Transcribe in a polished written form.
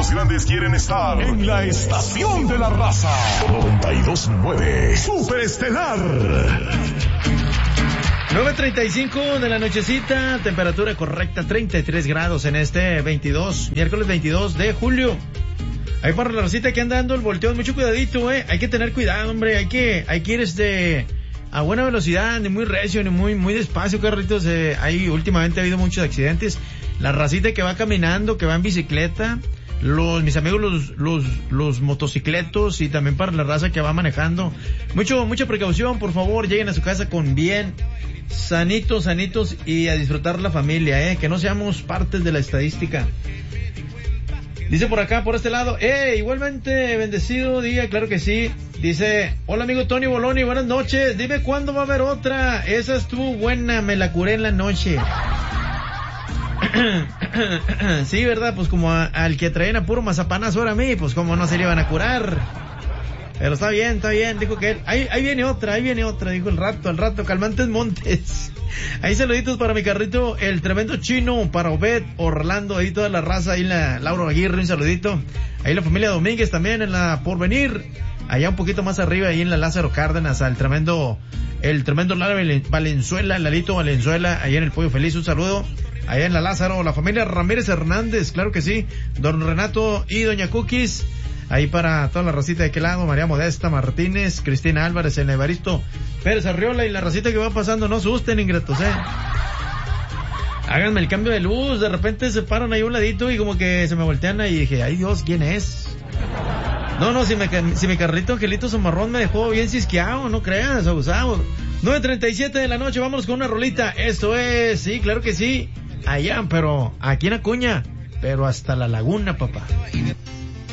los grandes quieren estar en la estación de la raza. 92.9 Superestelar. 9:35 de la nochecita, temperatura correcta, 33 grados en este miércoles 22 de julio. Ahí para la racita que anda dando el volteo, mucho cuidadito, hay que tener cuidado, hombre, hay que ir a buena velocidad, ni muy recio, ni muy despacio, carritos. Últimamente ha habido muchos accidentes. La racita que va caminando, que va en bicicleta, mis amigos los motocicletos, y también para la raza que va manejando. Mucha precaución, por favor, lleguen a su casa con bien, sanitos, y a disfrutar la familia, que no seamos partes de la estadística. Dice por acá, por este lado, igualmente bendecido día, claro que sí. Dice, hola amigo Tony Boloni, buenas noches, dime cuándo va a haber otra, esa estuvo buena, me la curé en la noche. Sí, verdad, pues como al que traen a puro mazapanazo ahora a mí, pues como no se le iban a curar. Pero está bien, dijo que él, ahí viene otra, dijo al rato, Calmantes Montes. Ahí saluditos para mi carrito, el tremendo chino, para Obed, Orlando, ahí toda la raza, ahí la Laura Aguirre, un saludito. Ahí la familia Domínguez también en la Porvenir, allá un poquito más arriba, ahí en la Lázaro Cárdenas, al tremendo Lara Valenzuela, Lalito Valenzuela, ahí en el Pollo Feliz, un saludo. Allá en la Lázaro, la familia Ramírez Hernández, claro que sí, don Renato y doña Cookies. Ahí para toda la racita de aquel lado, María Modesta Martínez, Cristina Álvarez, el Evaristo Pérez Arriola y la racita que va pasando, no asusten, ingretos, Háganme el cambio de luz, de repente se paran ahí a un ladito y como que se me voltean ahí y dije, ay Dios, ¿quién es? No, si mi carrito Angelito Zamarrón me dejó bien cisqueado, no creas, abusado. 9:37 de la noche, vámonos con una rolita. Esto es, sí, claro que sí, allá, pero aquí en Acuña, pero hasta la laguna, papá.